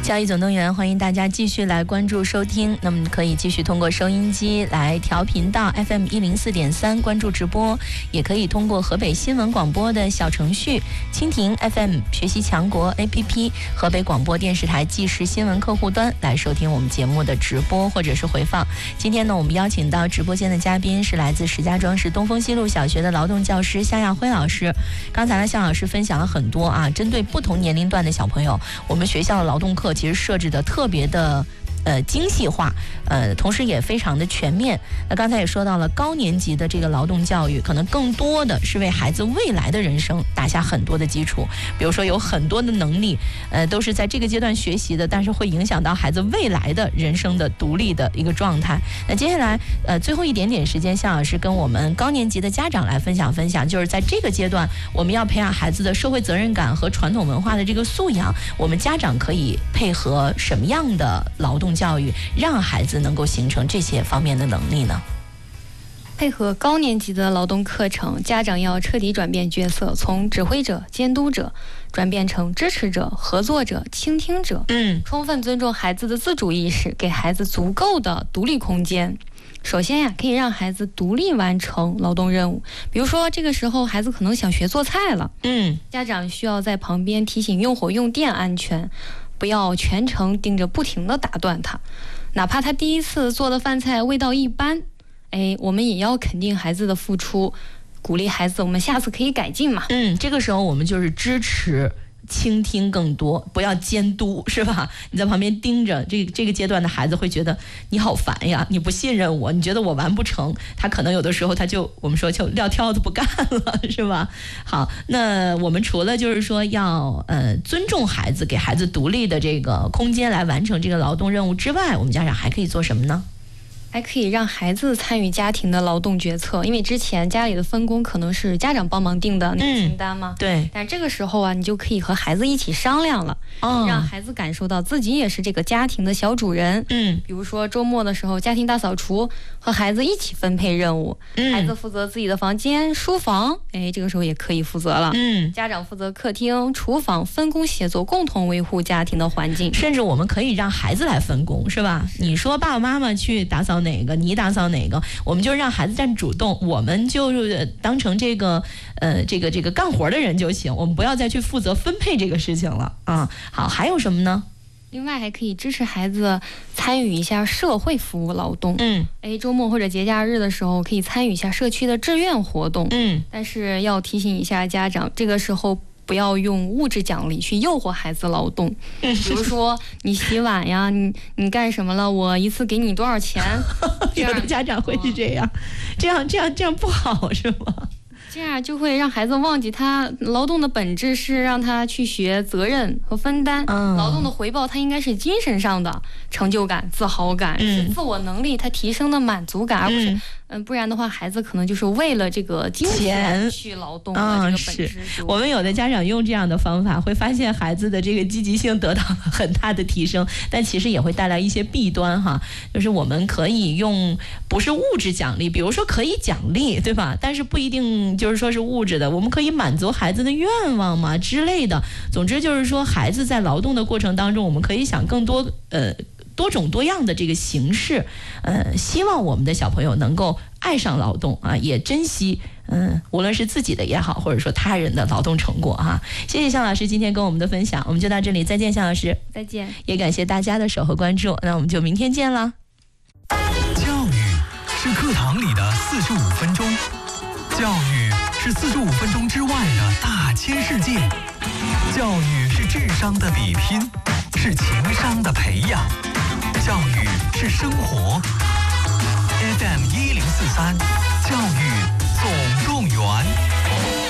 教育总动员，欢迎大家继续来关注收听。那么可以继续通过收音机来调频道 FM104.3 关注直播，也可以通过河北新闻广播的小程序、蜻蜓 FM 学习强国 APP、河北广播电视台即时新闻客户端来收听我们节目的直播或者是回放。今天呢，我们邀请到直播间的嘉宾是来自石家庄市东风西路小学的劳动教师夏亚辉老师。刚才呢，夏老师分享了很多啊，针对不同年龄段的小朋友，我们学校的劳动课其实设置的特别的精细化，同时也非常的全面。那刚才也说到了高年级的这个劳动教育，可能更多的是为孩子未来的人生打下很多的基础。比如说有很多的能力，都是在这个阶段学习的，但是会影响到孩子未来的人生的独立的一个状态。那接下来，最后一点点时间，夏老师跟我们高年级的家长来分享，就是在这个阶段，我们要培养孩子的社会责任感和传统文化的这个素养，我们家长可以配合什么样的劳动教育，让孩子能够形成这些方面的能力呢？ 配合高年级的劳动课程，家长要彻底转变角色，从指挥者、监督者转变成支持者、合作者、倾听者。充分尊重孩子的自主意识，给孩子足够的独立空间。首先呀，可以让孩子独立完成劳动任务。比如说，这个时候孩子可能想学做菜了，家长需要在旁边提醒用火用电安全，不要全程盯着不停地打断他。哪怕他第一次做的饭菜味道一般，我们也要肯定孩子的付出，鼓励孩子我们下次可以改进嘛。 这个时候我们就是支持、倾听更多，不要监督，是吧？你在旁边盯着，这个阶段的孩子会觉得你好烦呀，你不信任我，你觉得我完不成，他可能有的时候他就我们说就撂挑子不干了，是吧？好，那我们除了就是说要尊重孩子，给孩子独立的这个空间来完成这个劳动任务之外，我们家长还可以做什么呢？ 还可以让孩子参与家庭的劳动决策，因为之前家里的分工可能是家长帮忙定的那个清单嘛， 对。 但这个时候啊，你就可以和孩子一起商量了，让孩子感受到自己也是这个家庭的小主人。比如说周末的时候，家庭大扫除，和孩子一起分配任务，孩子负责自己的房间、书房，这个时候也可以负责了。家长负责客厅、厨房，分工协作，共同维护家庭的环境。 甚至我们可以让孩子来分工，是吧？你说爸爸妈妈去打扫哪个，你打扫哪个，我们就让孩子占主动，我们就当成这个干活的人就行，我们不要再去负责分配这个事情了啊。好，还有什么呢？ 另外还可以支持孩子参与一下社会服务劳动。周末或者节假日的时候可以参与一下社区的志愿活动。但是要提醒一下家长，这个时候不要用物质奖励去诱惑孩子劳动。比如说你洗碗呀，你干什么了，我一次给你多少钱。 有的家长会是这样，这样不好，是吗？ 这样就会让孩子忘记他劳动的本质是让他去学责任和分担。劳动的回报它应该是精神上的成就感、自豪感，是自我能力它提升的满足感，而不是不然的话孩子可能就是为了这个金钱去劳动的这个本质。 是我们有的家长用这样的方法，会发现孩子的这个积极性得到了很大的提升，但其实也会带来一些弊端哈。就是我们可以用不是物质奖励，比如说可以奖励，对吧？但是不一定就是说是物质的，我们可以满足孩子的愿望嘛之类的。总之就是说，孩子在劳动的过程当中，我们可以想更多多种多样的这个形式，希望我们的小朋友能够爱上劳动啊，也珍惜无论是自己的也好，或者说他人的劳动成果哈。谢谢向老师今天跟我们的分享，我们就到这里，再见，向老师。 再见。 也感谢大家的守候关注，那我们就明天见了。 教育是课堂里的45分钟，教育是45分钟之外的大千世界，教育是智商的比拼，是情商的培养，教育是生活。FM1043，教育总动员。